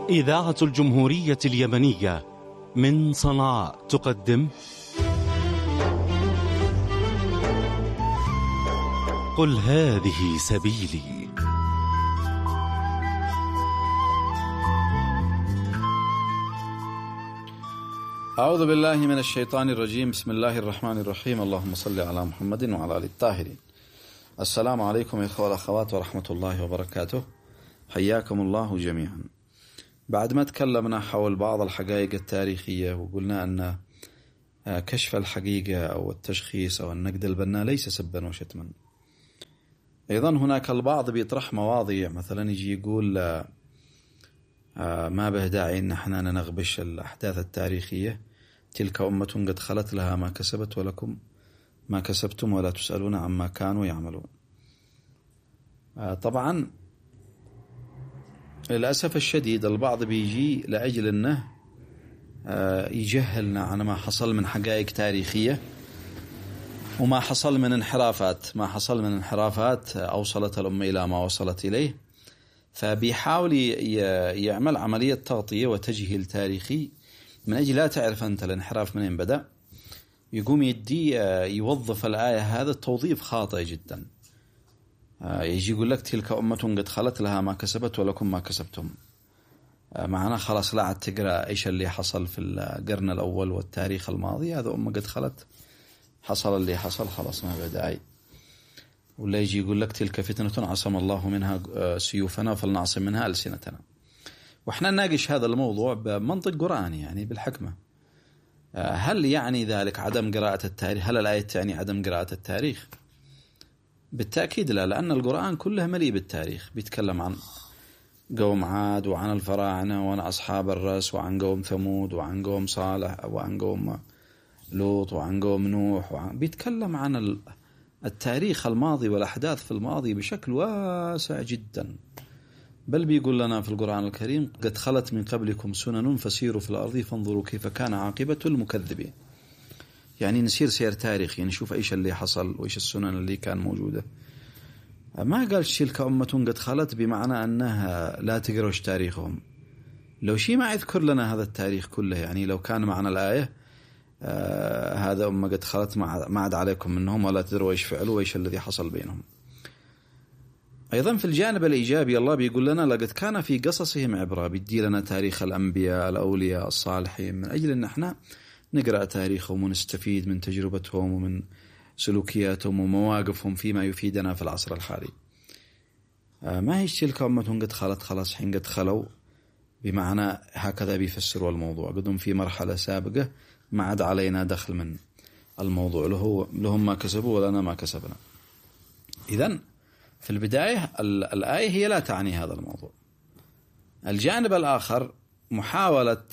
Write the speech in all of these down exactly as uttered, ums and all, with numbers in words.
إذاعة الجمهورية اليمنية من صنعاء تقدم قل هذه سبيلي. أعوذ بالله من الشيطان الرجيم. بسم الله الرحمن الرحيم. اللهم صل على محمد وعلى آل الطاهرين. السلام عليكم يا إخوة والأخوات ورحمة الله وبركاته، حياكم الله جميعا. بعد ما تكلمنا حول بعض الحقائق التاريخية وقلنا أن كشف الحقيقة أو التشخيص أو النقد البناء ليس سبا وشتما، أيضا هناك البعض بيطرح مواضيع، مثلا يجي يقول ما به داعي أن احنا ننغبش الأحداث التاريخية، تلك أمة قد خلت لها ما كسبت ولكم ما كسبتم ولا تسألون عما كانوا يعملون. طبعا للأسف الشديد البعض بيجي لأجل أنه يجهلنا عن ما حصل من حقائق تاريخية وما حصل من انحرافات ما حصل من انحرافات أوصلت الأمة إلى ما وصلت إليه، فبيحاول يعمل عملية تغطية وتجهيل تاريخي من أجل لا تعرف أنت الانحراف منين بدأ. يقوم يدي يوظف الآية هذا توظيف خاطئ جدا. يجي يقول لك تلك أمة قد خلت لها ما كسبت ولكم ما كسبتم، معنا خلاص لا عاد تقرأ إيش اللي حصل في القرن الأول والتاريخ الماضي، هذا أمة قد خلت، حصل اللي حصل خلاص ما بداعي. ولا يجي يقول لك تلك فتنة عصم الله منها سيوفنا فلنعصم منها ألسنتنا. وإحنا نناقش هذا الموضوع بمنطق قرآني، يعني بالحكمة. هل يعني ذلك عدم قراءة التاريخ؟ هل الآية تعني عدم قراءة التاريخ؟ بالتأكيد لا، لأن القرآن كله مليء بالتاريخ، بيتكلم عن قوم عاد وعن الفراعنة وعن أصحاب الرس وعن قوم ثمود وعن قوم صالح وعن قوم لوط وعن قوم نوح وعن... بيتكلم عن التاريخ الماضي والأحداث في الماضي بشكل واسع جدا. بل بيقول لنا في القرآن الكريم قد خلت من قبلكم سنن فسيروا في الأرض فانظروا كيف كان عاقبة المكذبين. يعني نسير سير تاريخي، نشوف إيش اللي حصل وإيش السنن اللي كان موجودة. ما قال تلك أمة قد خلت بمعنى أنها لا تقرأش تاريخهم. لو شيء ما يذكر لنا هذا التاريخ كله، يعني لو كان معنى الآية آه هذا أمة قد خلت ما عاد عليكم منهم ولا تدروا إيش فعلوا وإيش الذي حصل بينهم. أيضا في الجانب الإيجابي الله بيقول لنا لقد كان في قصصهم عبرة، بيدي لنا تاريخ الأنبياء الأولياء الصالحين من أجل أن احنا نقرأ تاريخهم ونستفيد من تجربتهم ومن سلوكياتهم ومواقفهم فيما يفيدنا في العصر الحالي. ما هي تلك أمة قد خلت خلاص حين قد خلوا، بمعنى هكذا بيفسروا الموضوع، قدهم في مرحلة سابقة ما عاد علينا دخل من الموضوع، له لهم ما كسبوا ولنا ما كسبنا. إذن في البداية الآية هي لا تعني هذا الموضوع. الجانب الآخر محاولة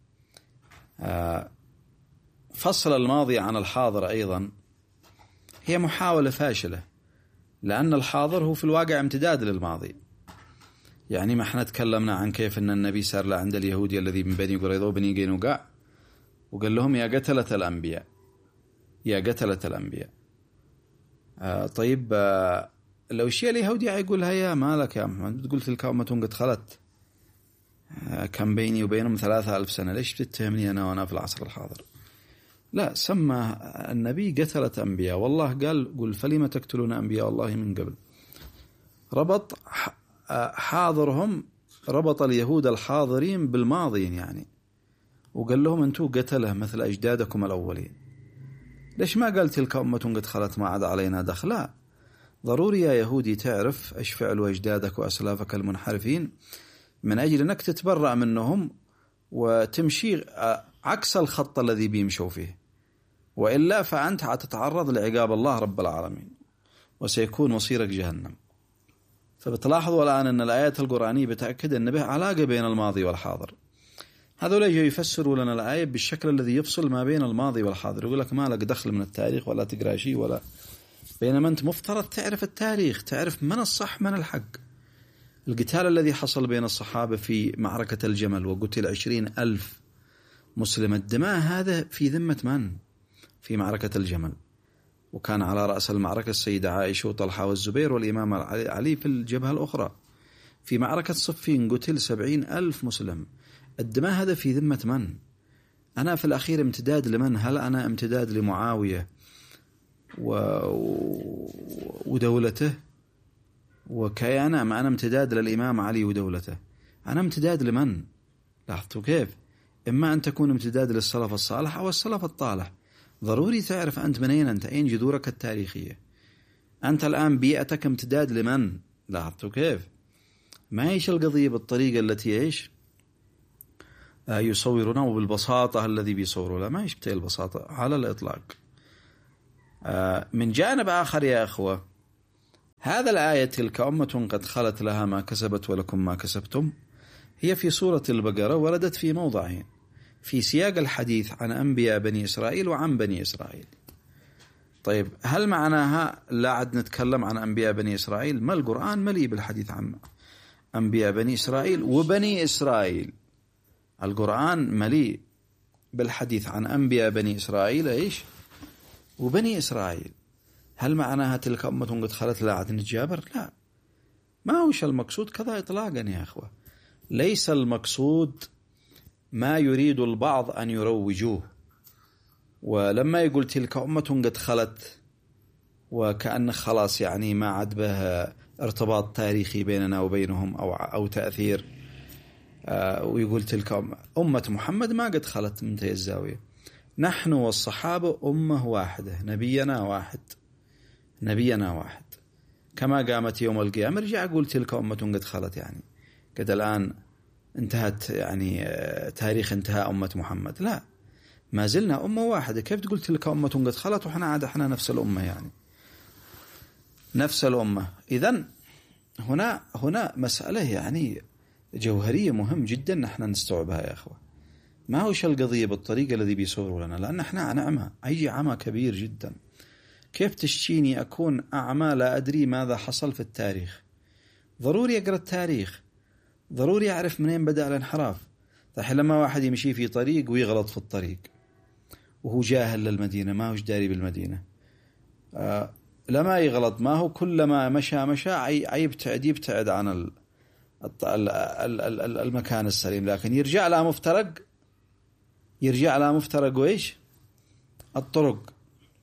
فصل الماضي عن الحاضر أيضا هي محاولة فاشلة، لأن الحاضر هو في الواقع امتداد للماضي. يعني ما احنا تكلمنا عن كيف أن النبي سار لعند اليهودي الذي من بني قريظة وبني قينقاع وقال لهم يا قتلة الأنبياء يا قتلة الأنبياء. آه طيب آه لو الشيء اليهودي يقولها يا مالك يا محمد بتقول تلك أمة قد خلت، آه كان بيني وبينهم ثلاثة ألف سنة، ليش بتتهمني أنا وأنا في العصر الحاضر؟ لا، سمى النبي قتلة أنبياء، والله قال قل فلما تقتلون أنبياء الله من قبل. ربط حاضرهم، ربط اليهود الحاضرين بالماضي يعني، وقال لهم أنتوا قتله مثل أجدادكم الأولين. ليش ما قال تلك أمة قد خلت ما عاد علينا دخل؟ لا، ضروري يا يهودي تعرف إيش فعلوا أجدادك وأسلافك المنحرفين من أجل أنك تتبرأ منهم وتمشي عكس الخط الذي بيمشوا فيه، وإلا فأنت هتتعرض لعقاب الله رب العالمين وسيكون مصيرك جهنم. فبتلاحظوا الآن أن الآيات القرآنية بتأكد أن به علاقة بين الماضي والحاضر. هذول يجوا يفسروا لنا الآية بالشكل الذي يفصل ما بين الماضي والحاضر، يقول لك ما لك دخل من التاريخ ولا تقرأ شيء ولا، بينما أنت مفترض تعرف التاريخ، تعرف من الصح من الحق. القتال الذي حصل بين الصحابة في معركة الجمل وقتل عشرين ألف مسلم الدماء، هذا في ذمة من؟ في معركة الجمل. وكان على رأس المعركة السيدة عائشة وطلحة والزبير والإمام علي في الجبهة الأخرى. في معركة صفين قتل سبعين ألف مسلم. الدماء هذا في ذمة من؟ أنا في الأخير امتداد لمن؟ هل أنا امتداد لمعاوية و... ودولته وكيانه؟ ما أنا امتداد للإمام علي ودولته، أنا امتداد لمن؟ لاحظتوا كيف؟ إما أن تكون امتداد للسلف الصالح أو السلف الطالح. ضروري تعرف أنت منين أنت، أين جذورك التاريخية. أنت الآن بيئتك امتداد لمن؟ لاحظتوا كيف؟ ما إيش القضية بالطريقة التي إيش آه يصورونه بالبساطة الذي بيصوروا، لا ما إيش بتاع البساطة على الإطلاق. آه من جانب آخر يا أخوة، هذا الآية تلك أمة قد خلت لها ما كسبت ولكم ما كسبتم، هي في سورة البقرة وردت في موضعين في سياق الحديث عن أنبياء بني إسرائيل وعن بني إسرائيل. طيب هل معناها لا عد نتكلم عن أنبياء بني إسرائيل؟ ما القرآن مليء بالحديث عن أنبياء بني إسرائيل وبني إسرائيل. القرآن مليء بالحديث عن أنبياء بني إسرائيل إيش وبني إسرائيل. هل معناها تلك أمة قد خلت لا عد نتجابر؟ لا، ما هوش المقصود كذا إطلاقا يا أخوة. ليس المقصود ما يريد البعض أن يروجوه، ولما يقول تلك أمة قد خلت وكأن خلاص يعني ما عاد بها ارتباط تاريخي بيننا وبينهم أو أو تأثير، آه ويقول تلك أمة, أمة محمد ما قد خلت. من تي الزاوية نحن والصحابة أمة واحدة، نبينا واحد، نبينا واحد. كما قامت يوم القيامة رجع أقول تلك أمة قد خلت، يعني قد الآن انتهت يعني تاريخ انتهاء أمة محمد. لا، ما زلنا أمة واحدة. كيف تقول تلك أمة قد خلت وحنا عاد احنا نفس الأمة، يعني نفس الأمة. إذن هنا هنا مسألة يعني جوهرية مهم جدا نحن نستوعبها يا أخوة. ما هوش القضية بالطريقة الذي بيصوروا لنا، لأن احنا نعمة، أيجي عمى كبير جدا. كيف تشتيني أكون أعمى لا أدري ماذا حصل في التاريخ؟ ضروري أقرأ التاريخ، ضروري أعرف منين بدأ الانحراف. طيب لما واحد يمشي في طريق ويغلط في الطريق وهو جاهل للمدينة، ما هوش داري بالمدينة، آه لما يغلط ما هو كلما مشى مشى يبتعد يبتعد عن المكان السليم، لكن يرجع على مفترق يرجع على مفترق وإيش الطرق،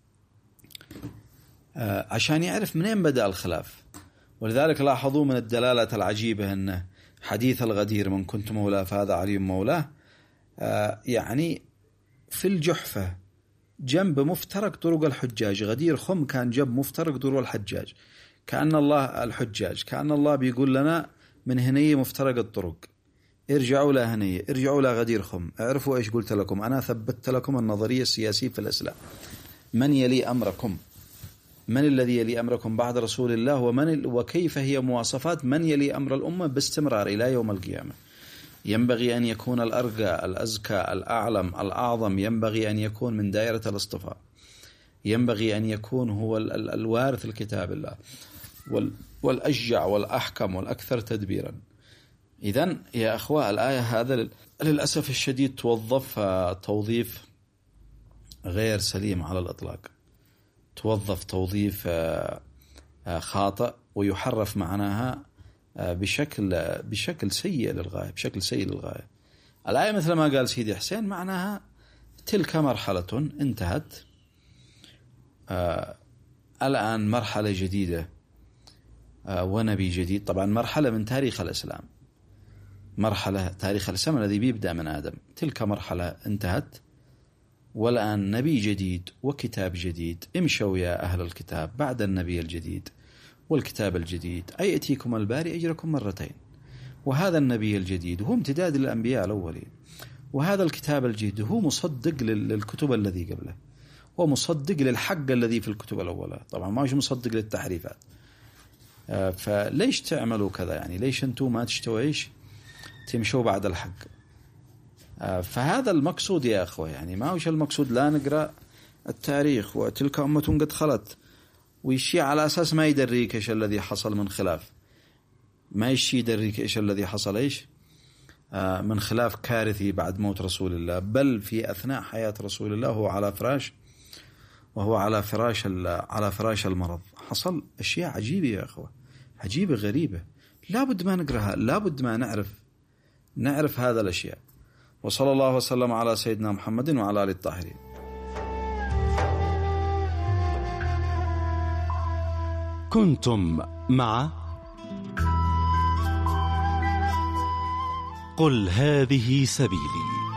آه عشان يعرف منين بدأ الخلاف. ولذلك لاحظوا من الدلالة العجيبة أن حديث الغدير من كنت مولاه فهذا علي مولاه، آه يعني في الجحفة جنب مفترق طرق الحجاج. غدير خم كان جنب مفترق طرق الحجاج، كأن الله الحجاج كأن الله بيقول لنا من هنية مفترق الطرق، ارجعوا لا هنية، ارجعوا لا غدير خم، اعرفوا ايش قلت لكم، أنا ثبت لكم النظرية السياسية في الإسلام. من يلي أمركم؟ من الذي يلي أمركم بعد رسول الله؟ ومن وكيف هي مواصفات من يلي أمر الأمة باستمرار إلى يوم القيامة؟ ينبغي أن يكون الأرقى الأزكى الأعلم الأعظم، ينبغي أن يكون من دائرة الاصطفاء، ينبغي أن يكون هو ال ال الوارث الكتاب الله وال والأشجع والأحكم والأكثر تدبيرا. إذن يا أخوة الآية هذا للأسف الشديد توظف توظيف غير سليم على الإطلاق، توظف توظيف خاطئ ويحرف معناها بشكل بشكل سيء للغاية، بشكل سيء للغاية. الآية مثل ما قال سيدي حسين معناها تلك مرحلة انتهت، آه الآن مرحلة جديدة آه ونبي جديد. طبعا مرحلة من تاريخ الإسلام، مرحلة تاريخ الإسلام الذي بيبدأ من آدم، تلك مرحلة انتهت والآن نبي جديد وكتاب جديد. امشوا يا أهل الكتاب بعد النبي الجديد والكتاب الجديد، أي أتيكم الباري أجركم مرتين. وهذا النبي الجديد هو امتداد للأنبياء الأولين، وهذا الكتاب الجديد هو مصدق للكتب الذي قبله، هو مصدق للحق الذي في الكتب الأولى. طبعا ما هوش مصدق للتحريفات. فليش تعملوا كذا؟ يعني ليش أنتم ما تشتوا إيش تمشوا بعد الحق؟ فهذا المقصود يا أخوة، يعني ما هوش المقصود لا نقرأ التاريخ وتلك أمة قد خلت ويشي على أساس ما يدريك إيش الذي حصل من خلاف، ما يشي يدريك إيش الذي حصل إيش آه من خلاف كارثي بعد موت رسول الله، بل في أثناء حياة رسول الله هو على فراش وهو على فراش على فراش المرض حصل أشياء عجيبة يا أخوة، عجيبة غريبة لابد ما نقرأها، لابد ما نعرف نعرف هذا الأشياء. وصلى الله وسلم على سيدنا محمد وعلى آله الطاهرين. كنتم مع قل هذه سبيلي